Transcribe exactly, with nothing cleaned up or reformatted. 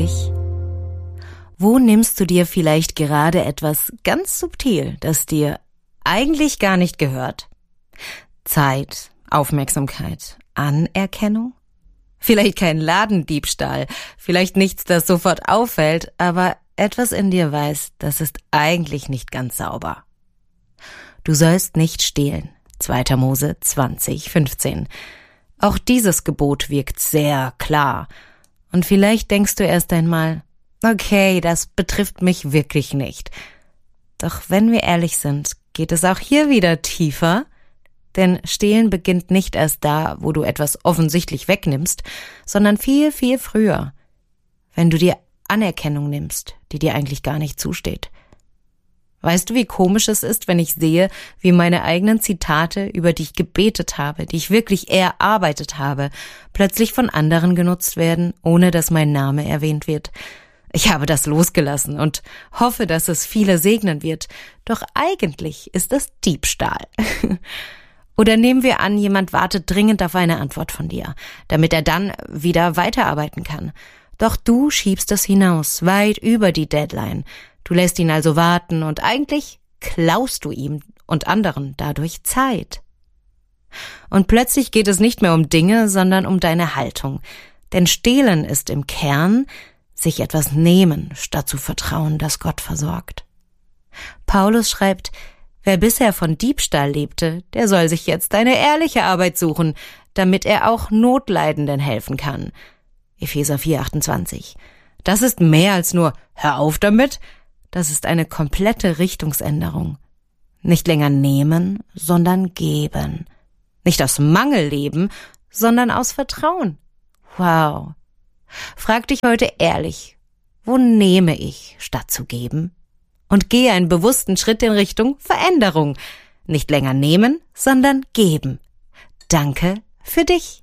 eigentlich? Wo nimmst du dir vielleicht gerade etwas ganz subtil, das dir eigentlich gar nicht gehört? Zeit, Aufmerksamkeit, Anerkennung? Vielleicht kein Ladendiebstahl, vielleicht nichts, das sofort auffällt, aber etwas in dir weiß, das ist eigentlich nicht ganz sauber. Du sollst nicht stehlen. zweiter Mose zwanzig fünfzehn. Auch dieses Gebot wirkt sehr klar. Und vielleicht denkst du erst einmal, okay, das betrifft mich wirklich nicht. Doch wenn wir ehrlich sind, geht es auch hier wieder tiefer. Denn Stehlen beginnt nicht erst da, wo du etwas offensichtlich wegnimmst, sondern viel, viel früher. Wenn du dir Anerkennung nimmst, die dir eigentlich gar nicht zusteht. Weißt du, wie komisch es ist, wenn ich sehe, wie meine eigenen Zitate, über die ich gebetet habe, die ich wirklich erarbeitet habe, plötzlich von anderen genutzt werden, ohne dass mein Name erwähnt wird. Ich habe das losgelassen und hoffe, dass es viele segnen wird. Doch eigentlich ist es Diebstahl. Oder nehmen wir an, jemand wartet dringend auf eine Antwort von dir, damit er dann wieder weiterarbeiten kann. Doch du schiebst es hinaus, weit über die Deadline. Du lässt ihn also warten und eigentlich klaust du ihm und anderen dadurch Zeit. Und plötzlich geht es nicht mehr um Dinge, sondern um deine Haltung. Denn Stehlen ist im Kern sich etwas nehmen, statt zu vertrauen, dass Gott versorgt. Paulus schreibt, wer bisher von Diebstahl lebte, der soll sich jetzt eine ehrliche Arbeit suchen, damit er auch Notleidenden helfen kann. Epheser vier achtundzwanzig. Das ist mehr als nur, hör auf damit. Das ist eine komplette Richtungsänderung. Nicht länger nehmen, sondern geben. Nicht aus Mangel leben, sondern aus Vertrauen. Wow. Frag dich heute ehrlich, wo nehme ich, statt zu geben? Und gehe einen bewussten Schritt in Richtung Veränderung. Nicht länger nehmen, sondern geben. Danke für dich.